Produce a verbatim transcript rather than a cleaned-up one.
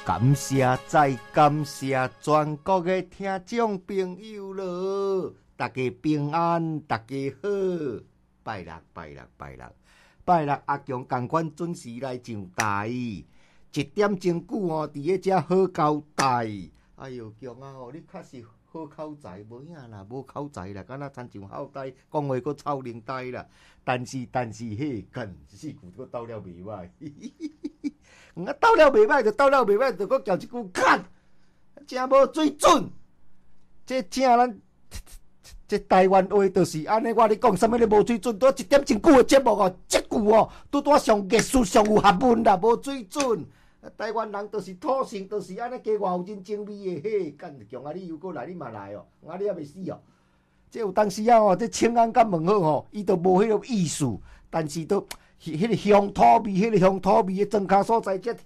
感谢再感谢全国的听众朋友咯，大家平安，大家好。拜六拜六拜六拜六，阿强同款准时来上台，一点钟久哦，伫咧遮好交代。哎哟，强啊哦，你确实好口才，无影啦，无口才啦，敢若亲像口呆，讲话佫臭灵呆啦。但是但是嘿，干四句佫斗了袂歹。啊，斗了袂歹就斗了袂歹，就佫叫一句干，真无水准。这正咱这台湾话就是安尼，我咧讲啥物咧无水准，拄一点真久的节目哦，这句哦，拄拄上艺术上有学问啦，无水准。台湾人就是土性，就是安尼加外有人情味的嘿，干强啊！你又过来，你嘛来哦，啊你还袂死哦？这有当时啊哦，这请安甲问好吼，伊都无迄个意思，但是都迄个乡土味，迄个乡土味的庄脚所在，这。